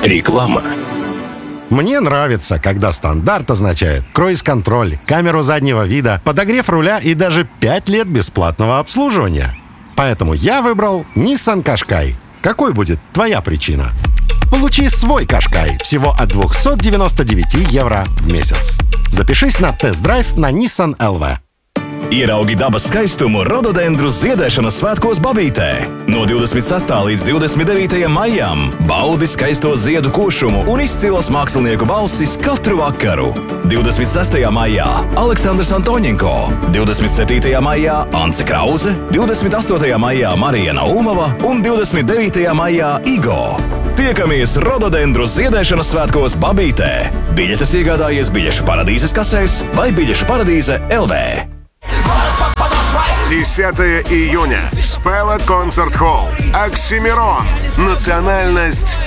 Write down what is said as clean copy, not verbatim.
Реклама. Мне нравится, когда стандарт означает круиз-контроль, камеру заднего вида, подогрев руля и даже 5 лет бесплатного обслуживания. Поэтому я выбрал Nissan Qashqai. Какой будет твоя причина? Получи свой Qashqai всего от 299 евро в месяц. Запишись на тест-драйв на Nissan LV. Ieraugi dabas skaistumu rododendru ziedēšanas svētkos Babītē. No 26. līdz 29. maijam baudi skaisto ziedu košumu un izcilas mākslinieku balsis katru vakaru. 26. maijā Aleksandrs Antoņenko, 27. maijā Ance Krause, 28. maijā Marija Naumova un 29. maijā Igo. Tiekamies rododendru ziedēšanas svētkos Babītē. Biļetes iegādājies biļešu paradīzes kasēs vai biļešu paradīze LV. 10 июня. Spēlēt концерт-холл. Оксимирон. Национальность